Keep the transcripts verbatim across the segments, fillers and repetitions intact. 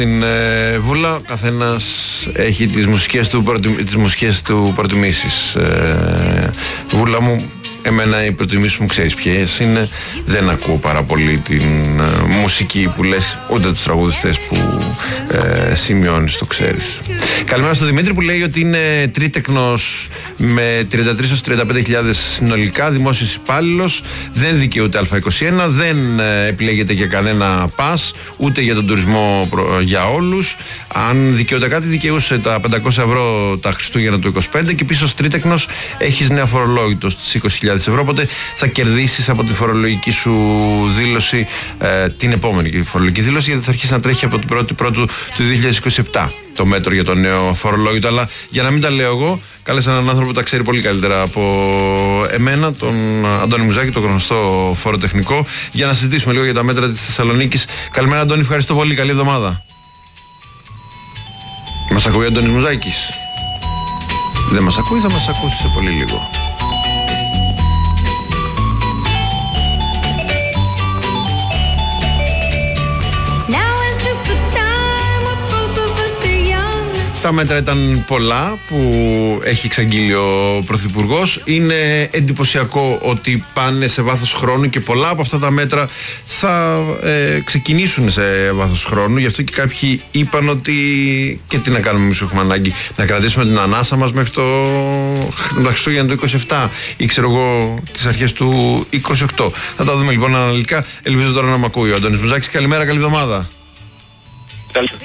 Στην ε, Βούλα ο καθένας έχει τις μουσικές του, τις μουσικές του προτιμήσεις. Ε, Βούλα μου, εμένα οι προτιμήσεις μου ξέρεις ποιες είναι. Δεν ακούω πάρα πολύ την ε, μουσική που λες, ούτε τους τραγουδιστές που ε, σημειώνεις, το ξέρεις. Καλημέρα στο Δημήτρη που λέει ότι είναι τρίτεκνος με τριάντα τρεις έως τριάντα πέντε χιλιάδες συνολικά, δημόσιος υπάλληλος, δεν δικαιούται Α είκοσι ένα, δεν ε, επιλέγεται για κανένα πας, ούτε για τον τουρισμό προ, για όλους. Αν δικαιούται κάτι, δικαιούσε τα πεντακόσια ευρώ τα Χριστούγεννα του είκοσι πέντε και πίσω ως τρίτεκνος έχεις νέα φορολόγητο στις είκοσι χιλιάδες ευρώ, οπότε θα κερδίσεις από τη φορολογική σου δήλωση ε, την επόμενη φορολογική δήλωση, γιατί θα αρχίσει να τρέχει από την πρώτη πρώτου του δύο χιλιάδες είκοσι επτά το μέτρο για το νέο φορολόγητο. Αλλά για να μην τα λέω εγώ, κάλεσα έναν άνθρωπο που τα ξέρει πολύ καλύτερα από εμένα, τον Αντώνη Μουζάκη, τον γνωστό φοροτεχνικό, για να συζητήσουμε λίγο για τα μέτρα της Θεσσαλονίκης. Καλημέρα Αντώνη, ευχαριστώ πολύ, καλή εβδομάδα. Μας ακούει ο Αντώνης Μουζάκης? Δεν μας ακούει, θα μας ακούσει σε πολύ λίγο. Τα μέτρα ήταν πολλά που έχει εξαγγείλει ο Πρωθυπουργός. Είναι εντυπωσιακό ότι πάνε σε βάθος χρόνου και πολλά από αυτά τα μέτρα θα ε, ξεκινήσουν σε βάθος χρόνου. Γι' αυτό και κάποιοι είπαν ότι και τι να κάνουμε εμείς, έχουμε ανάγκη να κρατήσουμε την ανάσα μας μέχρι το Χριστούγεννα του είκοσι επτά ή ξέρω εγώ τις αρχές του είκοσι οκτώ. Θα τα δούμε λοιπόν αναλυτικά. Ελπίζω τώρα να μ' ακούει ο Αντώνης Μουζάκης. Καλημέρα, καλή εβδομάδα. Καλημέρα.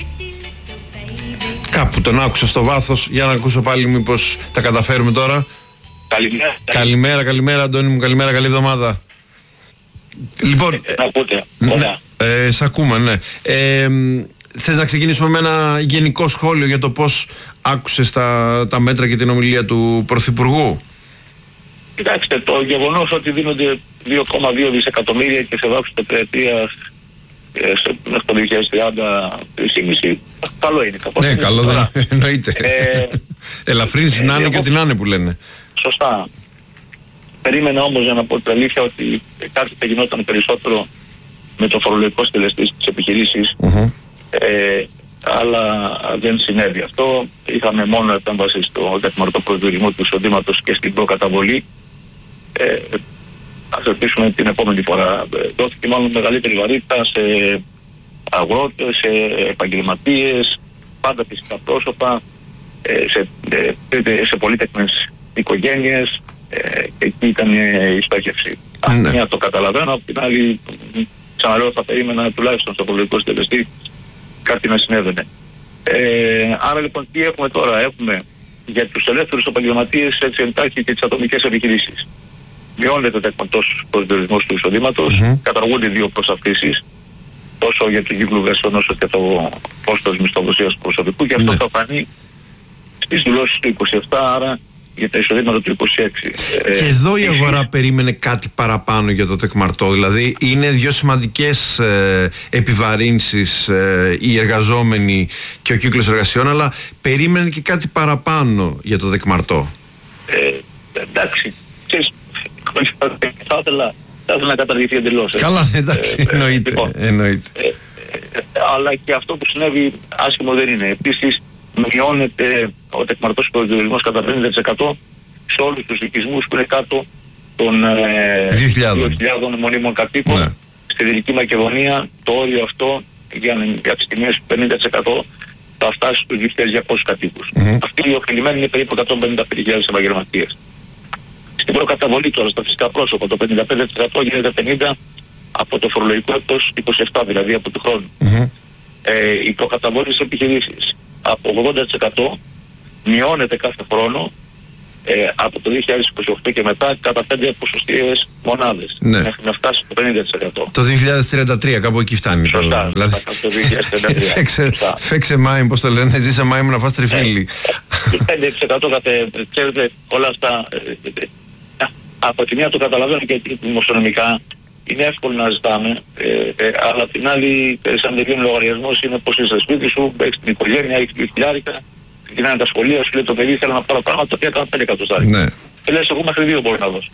Κάπου τον άκουσα στο βάθος, για να ακούσω πάλι μήπως τα καταφέρουμε τώρα. Καλημέρα. Καλημέρα, καλημέρα Αντώνη μου, καλημέρα, καλή εβδομάδα. Λοιπόν, ε, να ακούτε, ναι, ε, σ' ακούμε, ναι. Ε, θες να ξεκινήσουμε με ένα γενικό σχόλιο για το πώς άκουσες τα, τα μέτρα και την ομιλία του Πρωθυπουργού? Κοιτάξτε, το γεγονός ότι δίνονται δύο κόμμα δύο δισεκατομμύρια και σε βάθος τετραετίας μέχρι το δύο χιλιάδες τριάντα τρία κόμμα πέντε, καλό είναι. Ναι, καλό δεν εννοείται. Ε, Ελαφρύνσεις ε, να είναι και ό,τι να είναι που λένε. Σωστά. Περίμενα όμως, για να πω την αλήθεια, ότι κάτι θα γινόταν περισσότερο με το φορολογικό στελεστή στις επιχειρήσεις, uh-huh. ε, αλλά δεν συνέβη αυτό. Είχαμε μόνο επέμβαση στο δεκμαρτό προσδιορισμό του εισοδήματος και στην προκαταβολή. Ε, Ας ελπίσουμε την επόμενη φορά. Δόθηκε μάλλον μεγαλύτερη βαρύτητα σε αγρότες, σε επαγγελματίες, πάντα φυσικά πρόσωπα, σε, σε πολύτεκνες οικογένειες, και εκεί ήταν η στόχευση. Αν ναι. μια το καταλαβαίνω, από την άλλη ξαναλέω θα περίμενα τουλάχιστον στο φορολογικό στελεστή κάτι να συνέβαινε. Ε, άρα λοιπόν τι έχουμε τώρα? Έχουμε για τους ελεύθερους επαγγελματίες έτσι εντάχει και τις ατομικές επιχειρήσεις. Μειώνεται ο τεκμαρτός προσδιορισμός του εισοδήματος, mm-hmm. καταργούνται δύο προσαυτήσεις, τόσο για τον κύκλο εργασιών όσο και το κόστος μισθοδοσίας του προσωπικού, και αυτό mm-hmm. θα φανεί στις δηλώσεις του είκοσι επτά, άρα για τα εισοδήματα του είκοσι έξι. Και ε, εδώ η αγορά εσείς... περίμενε κάτι παραπάνω για το τεκμαρτό, δηλαδή είναι δύο σημαντικές ε, επιβαρύνσεις ε, οι εργαζόμενοι και ο κύκλος εργασιών, αλλά περίμενε και κάτι παραπάνω για το τεκμαρτό. Ε, εντάξει, ξέρεις, θα ήθελα, θα ήθελα να καταργηθεί εντελώς. Καλά, εντάξει, ε, εννοείται. Λοιπόν, εννοείται. Ε, ε, ε, αλλά και αυτό που συνέβη άσχημο δεν είναι. Επίσης, μειώνεται ο τεκμαρτός προσδιορισμός κατά πενήντα τοις εκατό σε όλους τους οικισμούς που είναι κάτω των ε, δύο χιλιάδων μονίμων κατοίκων. Ναι. Στη Δυτική Μακεδονία το όριο αυτό για, για τις τιμές πενήντα τοις εκατό θα φτάσει στους δύο χιλιάδες διακόσιους κατοίκους. Mm-hmm. Αυτοί οι ωφελημένοι είναι περίπου εκατόν πενήντα πέντε χιλιάδες επαγγελματίες. Στην προκαταβολή τώρα στα φυσικά πρόσωπα το πενήντα πέντε τοις εκατό γίνεται πενήντα από το φορολογικό έτος είκοσι επτά, δηλαδή από του χρόνου. Mm-hmm. Ε, η προκαταβολή στις επιχειρήσεις από ογδόντα τοις εκατό μειώνεται κάθε χρόνο ε, από το δύο χιλιάδες είκοσι οκτώ και μετά κατά πέντε ποσοστιαίες μονάδες, ναι. μέχρι να φτάσει το πενήντα τοις εκατό. Το δύο χιλιάδες τριάντα τρία κάπου εκεί φτάνει. Σωστά, δηλαδή... το δύο χιλιάδες τριάντα τρία. φέξε, φέξε μάιμ, πώς το λένε, ζήσε μάιμ να φας τριφύλι. Ε, πέντε τοις εκατό κάθε, ξέρετε, όλα αυτά, ε, ε, ε, από τη μία το καταλαβαίνω και δημοσιονομικά είναι εύκολο να ζητάμε, ε, ε, αλλά απ' την άλλη, σαν τελειώνει λογαριασμός, είναι πως είσαι στο σπίτι σου, έχεις την οικογένεια, έχεις δύο χιλιάρικα, ξεκινάνε τα σχολεία, σου λέει το παιδί θέλω να πάρω πράγματα, τα οποία έκανα πέντε εκατοστάρια. Ναι. Και λες εγώ μέχρι δύο μπορώ να δώσω.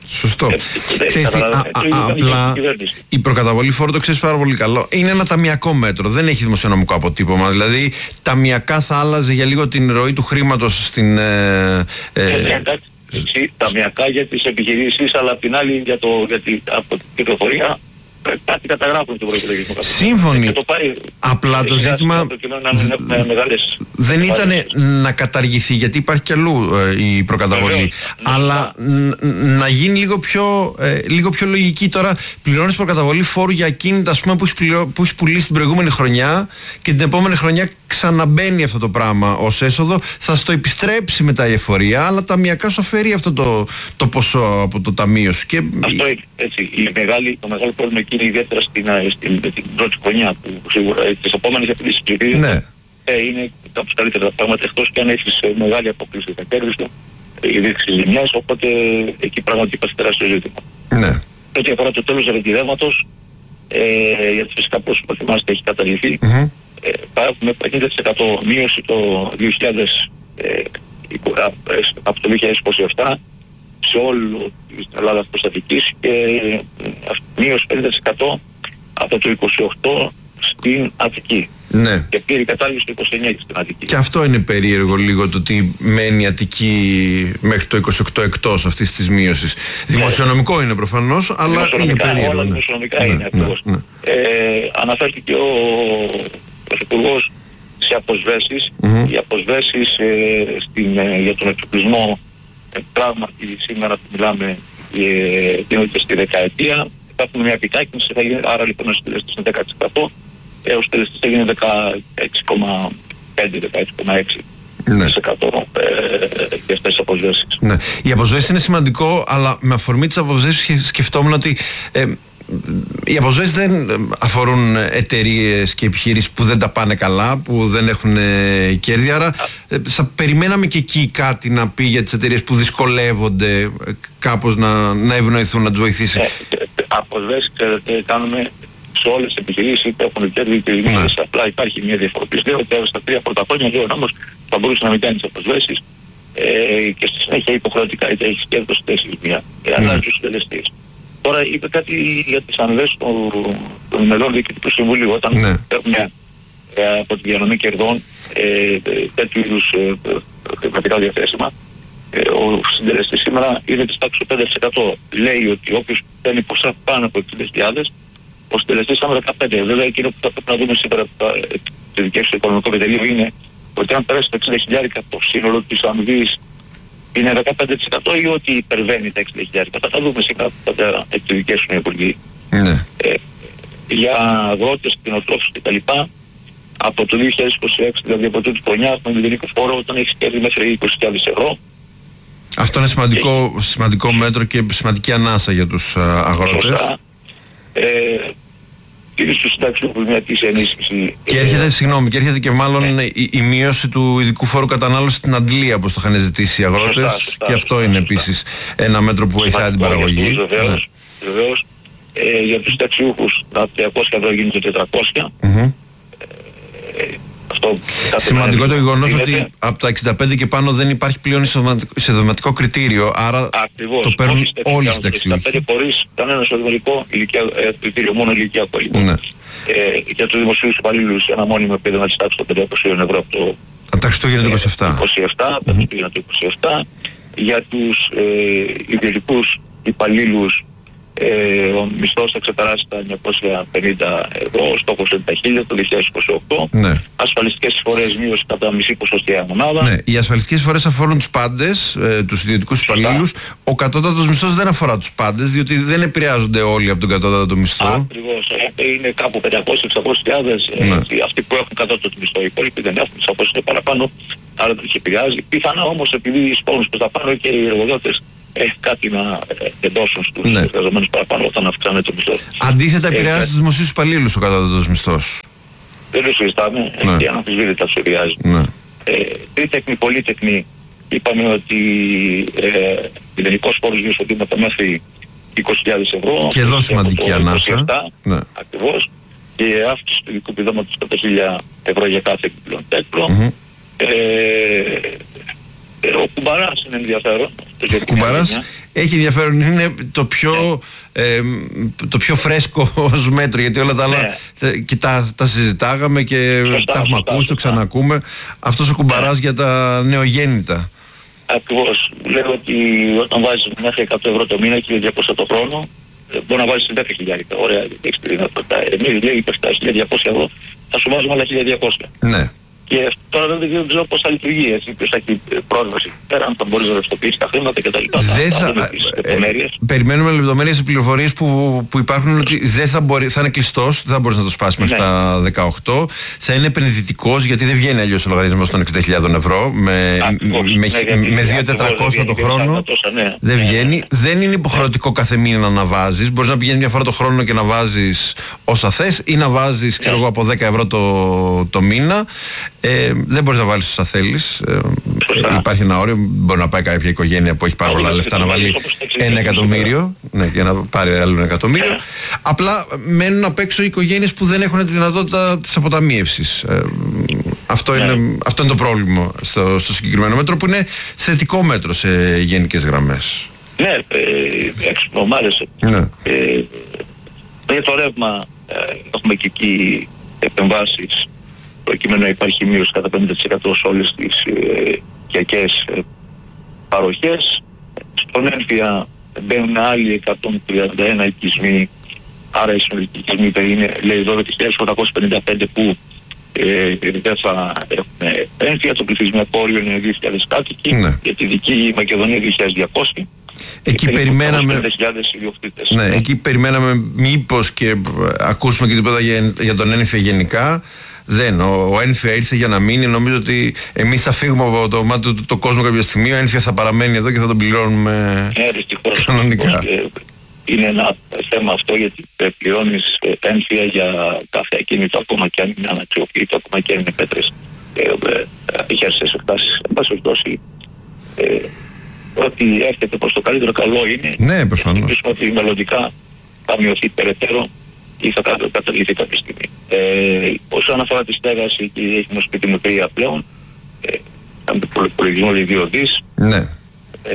Σωστό. Ε, Ξέρεις τι, α, α, απλά η προκαταβολή φόρου, το ξέρεις πάρα πολύ καλό, είναι ένα ταμιακό μέτρο, δεν έχει δημοσιονομικό αποτύπωμα. Δηλαδή ταμιακά θα άλλαζε για λίγο την ροή του χρήματος στην... Ε, ε, εντάξει, ταμιακά για τις επιχειρήσεις, αλλά απ' την άλλη για, το, για την, από την κυκλοφορία κάτι καταγράφουν το προϋπολογισμό. Σύμφωνοι. Το πάει, απλά το ζήτημα το να μεγάλες, δεν ήταν να καταργηθεί, γιατί υπάρχει κι αλλού ε, η προκαταβολή. Βεβαίως, αλλά να γίνει λίγο πιο, ε, λίγο πιο λογική. Τώρα πληρώνεις προκαταβολή φόρου για ακίνητα, ας πούμε, που έχεις, πληρω... που έχεις πουλήσει την προηγούμενη χρονιά και την επόμενη χρονιά ξαναμπαίνει αυτό το πράγμα ως έσοδο. Θα στο επιστρέψει μετά η εφορία, αλλά ταμιακά σου αφαιρεί αυτό το, το ποσό από το ταμείο σου. Και... αυτό είναι έτσι. Η μεγάλη, το μεγάλο πρόβλημα εκεί είναι ιδιαίτερα στην, στην, στην πρώτη χρονιά που σίγουρα τις επόμενες επιλύσεις ψηφίδες ναι. ε, είναι κάπως καλύτερα τα πράγματα, εκτός και αν έχεις μεγάλη απόκληση στα κέρδη σου, οι δείξεις ζημιάς, οπότε εκεί πραγματικά υπάρχει τεράστιο ζήτημα. Ναι. Ό,τι αφορά το τέλος ρετηρέματος, ε, γιατί φυσικά πώς θυμάστε έχει καταργηθεί, mm-hmm. ε, έχουμε πενήντα τοις εκατό μείωση το δύο χιλιάδες, ε, από το δύο χιλιάδες είκοσι επτά σε όλη την Ελλάδα αυτοστατικής και μείωση πενήντα τοις εκατό από το είκοσι οκτώ στην Αττική. Ναι. Και πλήρη κατάργηση το είκοσι εννιά στην Αττική. Και αυτό είναι περίεργο λίγο, το ότι μένει η Αττική μέχρι το είκοσι οκτώ εκτός αυτής της μείωσης. Ναι. Δημοσιονομικό είναι προφανώς, αλλά είναι περίεργο. Όλα ναι. δημοσιονομικά ναι. είναι ακριβώς. Ναι. Ναι. Ε, αναφέρθηκε ο Πρωθυπουργός σε αποσβέσεις. Mm-hmm. Οι αποσβέσεις ε, στην, ε, για τον εξοπλισμό ε, πράγματι σήμερα που μιλάμε ε, δίνονται στη δεκαετία. Υπάρχουν μια επιτάχυνση, θα γίνει, άρα λοιπόν ο συντελεστής είναι δέκα τοις εκατό, ε, ο συντελεστής θα γίνει δεκαέξι κόμμα πέντε με δεκαέξι κόμμα έξι τοις εκατό ε, για αυτές τις αποσβέσεις. Ναι. Οι αποσβέσεις είναι σημαντικό, αλλά με αφορμή τις αποσβέσεις σκεφτόμουν ότι ε, οι αποσβέσεις δεν αφορούν εταιρείες και επιχειρήσεις που δεν τα πάνε καλά, που δεν έχουν ε, κέρδη, άρα ε, θα περιμέναμε και εκεί κάτι να πει για τις εταιρείες που δυσκολεύονται ε, κάπως να, να ευνοηθούν, να τους βοηθήσει. Ε, αποσβέσεις, ξέρετε, κάνουμε σε όλες τις επιχειρήσεις, είτε έχουν κέρδη είτε δημιουργήσεις. Ναι. Απλά υπάρχει μια διαφοροποίηση. Λέω ότι στα τρία πρώτα χρόνια λέω όμως θα μπορούσε να μην κάνει τις αποσβέσεις ε, και στη συνέχεια υποχρεωτικά είτε έχεις κέρδος είτε έχεις μία. Ε, αλλάζει τους συντελεστές. Τώρα είπε κάτι για τις αμοιβές των μελών διοικητικού συμβουλίου. Όταν ναι. έχουμε ε, από τη διανομή κερδών ε, τέτοιου είδους ε, χρηματικά διαθέσιμα, ε, ο συντελεστής σήμερα είναι της τάξης του πέντε τοις εκατό. Λέει ότι όποιος παίρνει ποσά πάνω από εξήντα χιλιάδες, ο συντελεστής είναι δεκαπέντε τοις εκατό. Βέβαια εκείνο που θα πρέπει να δούμε σήμερα από τα δικές του οικονομικό πετελείο είναι ότι αν περάσει τα εξήντα χιλιάδες το σύνολο της αμοιβής είναι δεκαπέντε τοις εκατό ή ότι υπερβαίνει τα εξήντα χιλιάδες. Θα τα δούμε σήμερα από τα δικές του υπουργοί. Ναι. Ε, για αγρότες, κτηνοτρόφους κτλ. Από το δύο χιλιάδες είκοσι έξι, δηλαδή από τούτη χρονιά, έχουμε μηδενικό φόρο όταν έχεις κέρδη μέχρι είκοσι χιλιάδες ευρώ. Αυτό είναι σημαντικό, ε, σημαντικό μέτρο και σημαντική ανάσα για τους uh, αγρότες. Σωστά. Ε, και στους συντάξεις που μια της ενίσχυση. Και έρχεται, ε, συγγνώμη, και έρχεται και μάλλον ε, η, η μείωση του ειδικού φόρου κατανάλωσης στην αντλία, όπως το είχαν ζητήσει οι αγρότες. Σωστά, σωστά, και αυτό σωστά, είναι σωστά. Επίσης ένα μέτρο που βοηθάει την παραγωγή. Βεβαίως, ναι. βεβαίως. Ε, για τους συνταξιούχους από τριακόσια ευρώ γίνεται τετρακόσια. Mm-hmm. Ε, αυτό σημαντικό το γεγονός ότι από τα εξήντα πέντε και πάνω δεν υπάρχει πλέον εισοδηματικό κριτήριο, άρα ακριβώς, το παίρνουν όλοι οι συνταξιούχοι. Χωρίς κανένα εισοδηματικό κριτήριο, μόνο ηλικιακό λοιπόν. Ναι. Ε, για τους δημοσίους υπαλλήλους ένα μόνιμο επίδομα της τάξης των πεντακόσια ευρώ από το... Από τα Χριστούγεννα το είκοσι επτά. είκοσι επτά, από τα Χριστούγεννα το είκοσι επτά. Για τους ε, ιδιωτικούς υπαλλήλους Ε, ο μισθός θα ξεπεράσει τα εννιακόσια πενήντα ευρώ, ο στόχος είναι τα χίλια το δύο χιλιάδες είκοσι οκτώ. Ναι. Ασφαλιστικές εισφορές μείωση κατά μισή ποσοστιαία μονάδα. Ναι, οι ασφαλιστικές εισφορές αφορούν τους πάντες, ε, τους ιδιωτικούς υπαλλήλους. Ο κατώτατος μισθός δεν αφορά τους πάντες, διότι δεν επηρεάζονται όλοι από τον κατώτατο μισθό. Ακριβώς, ε, είναι κάπου πεντακόσιες με εξακόσιες χιλιάδες ε, ναι. αυτοί που έχουν κατώτατο μισθό. Οι υπόλοιποι δεν έχουν, σαφώς είναι παραπάνω, άρα δεν τους επηρεάζει. Πιθανά όμως επειδή οι σπόνους προς τα πάνω και οι εργοδότες έχει κάτι να εντώσουν στους ναι. εργαζομένους παραπάνω όταν αυξάνεται το μισθό. Αντίθετα επηρεάζει τους δημοσίους υπαλλήλους ο κατώτατος μηστός. Δεν το συζητάμε, ναι. και αναμφισβήτητα τους επηρεάζει. Ναι. Ε, τρίτεκνη, πολύτεκνη, είπαμε ότι ε, μηδενικός φόρος γύρω στο τίμματα μέχρι είκοσι χιλιάδες ευρώ. Και εδώ σημαντική ανάσα. Ναι. Ακριβώς. Και αύξηση του ειδικού επιδόματος κατά χίλια ευρώ για κάθε επιπλέον τέτοιο. Mm-hmm. Ε, ο κουμπαράς είναι ενδιαφέρον. αυτός. Κουμπαράς έχει ενδιαφέρον, είναι το πιο, ναι. ε, το πιο φρέσκο ως μέτρο, γιατί όλα τα άλλα ναι. και τα, τα συζητάγαμε και σωστά, τα έχουμε σωστά, ακούσει, σωστά. Το ξανακούμε. Αυτός ο Κουμπαράς ναι. για τα νεογέννητα. Ακριβώς. Λέω ότι όταν βάζεις μέχρι εκατό ευρώ το μήνα και διακόσια το χρόνο, μπορεί να βάζεις δέκα χιλιάδες. Ωραία, έχεις τη δυνατότητα. Εμείς λέει πέφτει χίλια διακόσια ευρώ, θα σου βάζουμε άλλα χίλια διακόσια. Ναι. Και τώρα δεν ξέρω πώς θα λειτουργεί, έτσι, ποιος θα έχει πρόσβαση πέρα, αν θα μπορείς να ρευστοποιήσεις τα χρήματα κτλ. Δεν θα... θα ε, περιμένουμε λεπτομέρειες και πληροφορίες που, που υπάρχουν ότι δεν θα, μπορεί, θα είναι κλειστός, δεν θα μπορείς να το σπάσεις μέχρι ναι. τα δεκαοκτώ. Θα είναι επενδυτικός, γιατί δεν βγαίνει αλλιώς ο λογαριασμός των εξήντα χιλιάδες ευρώ με, ακριβώς, με, ναι, με, με δύο χιλιάδες τετρακόσια το χρόνο. Τόσα, ναι. Δεν ναι, βγαίνει. Ναι. Δεν είναι υποχρεωτικό ναι. κάθε μήνα να βάζεις. Μπορείς να πηγαίνεις μια φορά το χρόνο και να βάζεις όσα θες ή να βάζεις ξέρω εγώ, από δέκα ευρώ το, το μήνα. Ε, δεν μπορείς να βάλεις όσα θέλεις. Ε, υπάρχει ένα όριο. Μπορεί να πάει κάποια οικογένεια που έχει πάρα πολλά λεφτά να βάλει ένα εκατομμύριο. Ναι, και να πάρει άλλο ένα εκατομμύριο. Απλά μένουν απ' έξω οι οικογένειες που δεν έχουν τη δυνατότητα της αποταμίευσης. Ε, αυτό, είναι, αυτό είναι το πρόβλημα στο, στο συγκεκριμένο μέτρο, που είναι θετικό μέτρο σε γενικές γραμμές. Ναι, ε, έξυπνο, μ' άρεσε. Ναι. Ε, για το ρεύμα ε, έχουμε και εκεί επεμβάσεις, προκειμένου να υπάρχει μείωση κατά πενήντα τοις εκατό σε όλες τις ε, οικιακές ε, παροχές. Στον έμφυα μπαίνουν άλλοι εκατόν τριάντα ένα οικισμοί, άρα οι συνολικοί οικισμοί είναι λέει δώδεκα χιλιάδες οκτακόσιες πενήντα πέντε που ε, δεν θα έχουν έμφυα. Το πληθυσμιακό όριο είναι δύο χιλιάδες κάτοικοι, ναι. Για τη δική Μακεδονία δύο χιλιάδες διακόσια. Εκεί περιμέναμε, ναι, ναι. εκεί περιμέναμε μήπως και ακούσουμε και τίποτα για, για τον έμφυα γενικά. Δεν, ο, ο έμφυα ήρθε για να μείνει. Νομίζω ότι εμείς θα φύγουμε από το μάτι του το, το κόσμο κάποια στιγμή. Ο έμφυα θα παραμένει εδώ και θα τον πληρώνουμε ε, δυστυχώς, κανονικά. Ε, είναι ένα θέμα αυτό, γιατί πληρώνεις έμφυα για κάθε ακίνητο, ακόμα και αν είναι αναξιοποιητό, ακόμα και αν είναι πέτρες ε, ε, χέρσες εκτάσεις. Εν πάση περιπτώσει, ε, ότι έρχεται προς το καλύτερο καλό είναι. Ναι, προφανώς. Ότι μελλοντικά θα μειωθεί περαιτέρω ή θα καταληφθεί κάποια στιγμή. Ε, όσον αφορά τη στέγαση, και έχουμε σπίτι μου τρία πλέον, ε, προλογισμό λέει δύο δις. Ναι. Ε,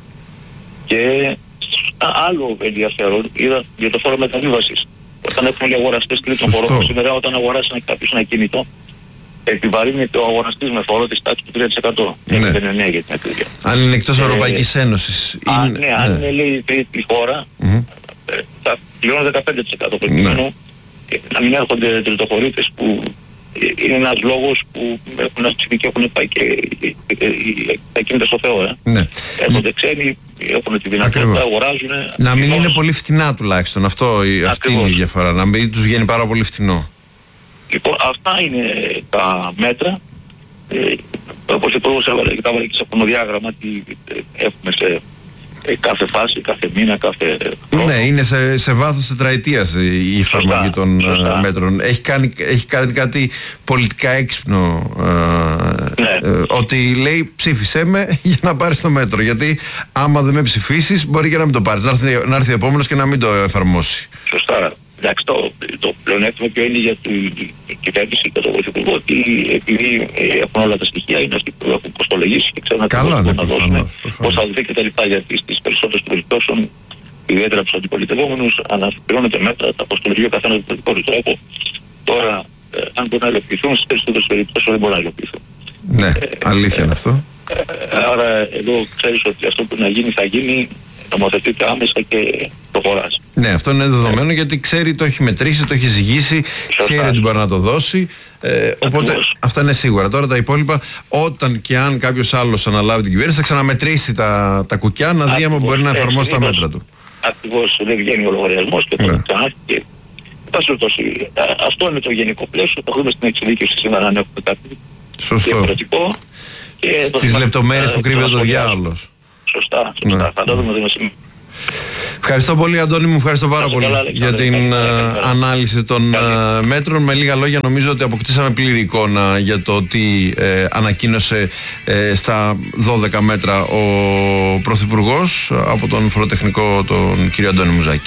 και άλλο ενδιαφέρον είδα για το φόρο μεταβίβασης. Όταν έχουμε οι αγοραστές τρίτων χωρών, σήμερα όταν αγοράσει κάποιος ένα κινητό, επιβαρύνεται ο αγοραστής με φόρο της τάξης του τρία τοις εκατό. Ναι. Δεν είναι νέα για την ακρίβεια. Αν είναι εκτός ε, Ευρωπαϊκής Ένωσης. Α, είναι, ναι, ναι, αν είναι λέει τρίτη χώρα, mm-hmm. ε, θα πληρώνω δεκαπέντε τοις εκατό προκειμένου ναι. να μην έρχονται τριτοχωρίτες που είναι ένας λόγος που έχουν αυξηθεί και έχουν πάει και τα κίνητα στο Θεό. Ε. Ναι. Έρχονται ξένοι, έχουν τη δυνατότητα, αγοράζουν. Να μην είναι πολύ φτηνά τουλάχιστον. Αυτό, αυτή είναι η διαφορά. Να μην τους βγαίνει πάρα πολύ φτηνό. Λοιπόν, αυτά είναι τα μέτρα. Ε, όπως υπουργός έβαλε και τα έβαλε και σε χρονοδιάγραμμα τι έχουμε σε ε, κάθε φάση, κάθε μήνα, κάθε χρόνο. Ναι, είναι σε, σε βάθος τετραετίας η εφαρμογή των σωστά. μέτρων. Έχει κάνει, έχει κάνει κάτι πολιτικά έξυπνο, ε, ναι. ε, ότι λέει ψήφισέ με για να πάρεις το μέτρο. Γιατί άμα δεν με ψηφίσεις μπορεί και να μην το πάρεις. Να έρθει, να έρθει ο επόμενος και να μην το εφαρμόσει. Σωστά. Εντάξει, το, το πλεονέκτημα ποιο είναι για την κυβέρνηση και τον Πρωθυπουργό, ότι επειδή έχουν όλα τα στοιχεία, είναι αυτοί που έχουν κοστολογήσει και ξέρουν να να δώσουν, πώς θα δοθεί και τα λοιπά, γιατί στις περισσότερες περιπτώσεις, ιδιαίτερα από τους αντιπολιτευόμενους, αναπληρώνεται μέτρα, τα κοστολογεί ο καθένας με τον δικό του τρόπο. Τώρα, ε, αν μπορούν να υλοποιηθούν, στις περισσότερες περιπτώσεις δεν μπορούν να υλοποιηθούν. Ναι, ε, αλήθεια ε, είναι αυτό. Ε, άρα, εδώ ξέρεις ότι αυτό που να γίνει θα γίνει, νομοθετείται άμεσα και προχωράς. Ναι, αυτό είναι δεδομένο ε. γιατί ξέρει, το έχει μετρήσει, το έχει ζυγίσει, σωστά. Ξέρει ότι μπορεί να το δώσει. Ε, οπότε ακριβώς. Αυτά είναι σίγουρα. Τώρα τα υπόλοιπα, όταν και αν κάποιος άλλος αναλάβει την κυβέρνηση, θα ξαναμετρήσει τα, τα κουκιά να δει αν μπορεί να εφαρμόσει τα μέτρα του. Ακριβώς, δεν βγαίνει ο λογαριασμός και το ναι. ξανάρχεται. Αυτό είναι το γενικό πλαίσιο. Το έχουμε στην εξειδίκευση σήμερα αν έχουμε κάτι διαφορετικό. Στις λεπτομέρειες που κρύβεται το διάολος. Σωστά, σωστά. Ναι. Θα το δούμε εδώ σήμερα. Ευχαριστώ πολύ, Αντώνη μου, ευχαριστώ πάρα πολύ καλά, για την uh, ανάλυση των uh, μέτρων. Με λίγα λόγια, νομίζω ότι αποκτήσαμε πλήρη εικόνα για το τι uh, ανακοίνωσε uh, στα δώδεκα μέτρα ο Πρωθυπουργός από τον φοροτεχνικό τον κύριο Αντώνη Μουζάκη.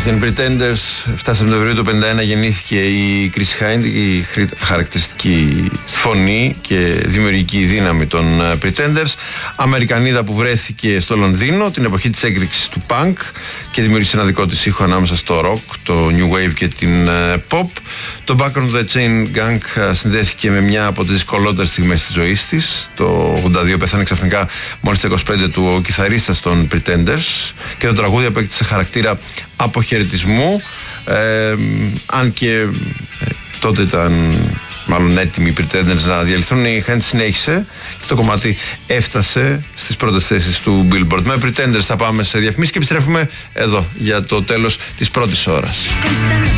Ανέκαθεν Pretenders, εφτά Σεπτεμβρίου του πενήντα ένα γεννήθηκε η Chrissy Hind, η χαρακτηριστική φωνή και δημιουργική δύναμη των Pretenders. Αμερικανίδα που βρέθηκε στο Λονδίνο την εποχή της έκρηξης του punk και δημιούργησε ένα δικό της ήχο ανάμεσα στο rock, το new wave και την pop. Το Back on the Chain Gang συνδέθηκε με μια από τις δυσκολότερες στιγμές της ζωής της. Το ογδόντα δύο πέθανε ξαφνικά μόλις τα είκοσι πέντε του ο κιθαρίστας των Pretenders και το τραγούδι απέκτησε χαρακτήρα αποχαιρετισμού, ε, αν και ε, τότε ήταν μάλλον έτοιμοι οι Pretenders να διαλυθούν. Η Hind συνέχισε και το κομμάτι έφτασε στις πρώτες θέσεις του Billboard. Με Pretenders θα πάμε σε διαφημίσεις και επιστρέφουμε εδώ για το τέλος της πρώτης ώρας.